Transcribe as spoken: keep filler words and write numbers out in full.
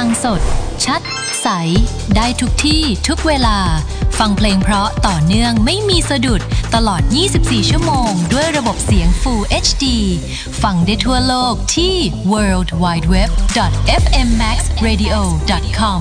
งสดชัดใสได้ทุกที่ทุกเวลาฟังเพลงเพราะต่อเนื่องไม่มีสะดุดตลอดยี่สิบสี่ชั่วโมงด้วยระบบเสียง Full เอช ดี ฟังได้ทั่วโลกที่ ดับเบิลยู ดับเบิลยู ดับเบิลยู ดอท เอฟ เอ็ม แม็กซ์ เรดิโอ ดอท คอม